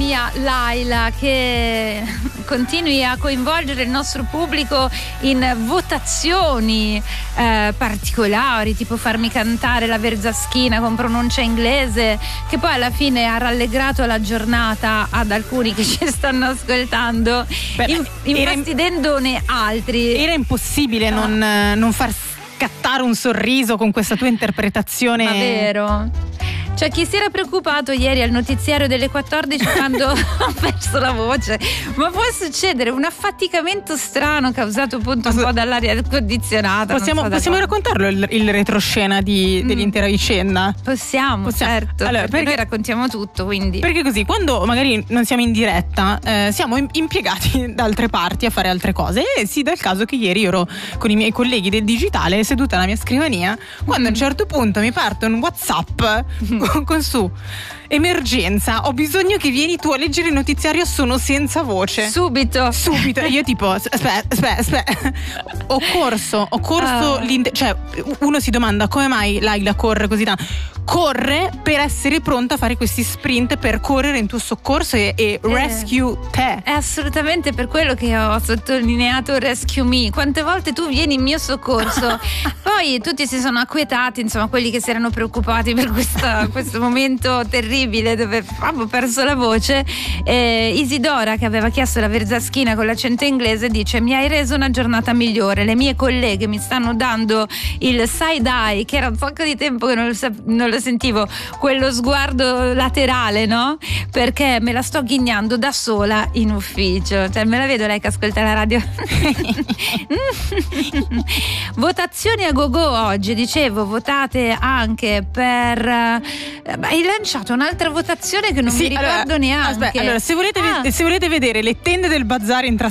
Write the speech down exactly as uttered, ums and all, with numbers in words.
mia Laila, che continui a coinvolgere il nostro pubblico in votazioni eh, particolari, tipo farmi cantare la Verzaschina con pronuncia inglese, che poi alla fine ha rallegrato la giornata ad alcuni che ci stanno ascoltando, Beh, in, infastidendone altri. Era impossibile ah. non, non far scattare un sorriso con questa tua interpretazione. Ma vero. C'è chi si era preoccupato ieri al notiziario delle quattordici quando ho perso la voce, ma può succedere un affaticamento strano causato appunto un po' dall'aria condizionata. Possiamo, so possiamo raccontarlo il, il retroscena di, mm. dell'intera vicenda? Possiamo, possiamo. certo. Allora, perché, perché noi raccontiamo tutto, quindi. Perché così, quando magari non siamo in diretta, eh, siamo impiegati da altre parti a fare altre cose, e sì, dal caso che ieri ero con i miei colleghi del digitale seduta alla mia scrivania, quando mm. a un certo punto mi parte un WhatsApp mm. con, con su emergenza, ho bisogno che vieni tu a leggere il notiziario, sono senza voce. Subito. Subito. E io tipo, aspetta, aspetta, aspetta. Ho corso, ho corso, uh. cioè uno si domanda come mai Laila corre così tanto. Corre per essere pronta a fare questi sprint per correre in tuo soccorso e, e eh, rescue te. È assolutamente per quello che ho sottolineato rescue me. Quante volte tu vieni in mio soccorso. Poi tutti si sono acquietati, insomma, quelli che si erano preoccupati per questa, questo momento terribile dove avevo perso la voce. eh, Isidora, che aveva chiesto la Verzaschina con l'accento inglese, dice: mi hai reso una giornata migliore, le mie colleghe mi stanno dando il side eye, che era un sacco di tempo che non lo, sap- non lo sentivo, quello sguardo laterale, no? Perché me la sto ghignando da sola in ufficio, cioè me la vedo lei che ascolta la radio. Votazioni a gogo oggi, dicevo, votate anche per eh, beh, hai lanciato un'altra votazione che non sì, mi ricordo allora, neanche. Aspetta, allora se volete, ah. ve- se volete vedere le tende del bazar in, tra-